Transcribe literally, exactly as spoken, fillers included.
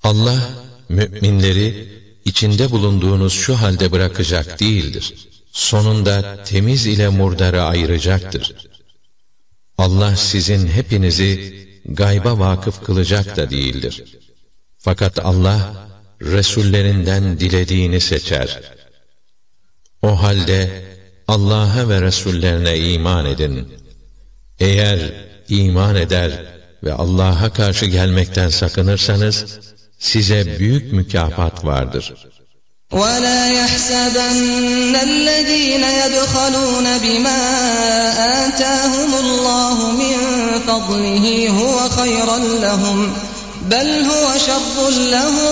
Allah, müminleri içinde bulunduğunuz şu halde bırakacak değildir. Sonunda temiz ile murdarı ayıracaktır. Allah sizin hepinizi gayba vakıf kılacak da değildir. Fakat Allah, Resullerinden dilediğini seçer. O halde Allah'a ve Resullerine iman edin. Eğer iman eder ve Allah'a karşı gelmekten sakınırsanız, size büyük mükafat vardır. وَلَا يَحْسَبَنَّ الَّذ۪ينَ يَبْخَلُونَ بِمَا آتَاهُمُ اللّٰهُ مِنْ فَضْلِهِ هُوَ خَيْرًا لَهُمْ بَلْ هُوَ شَرٌّ لَهُمْ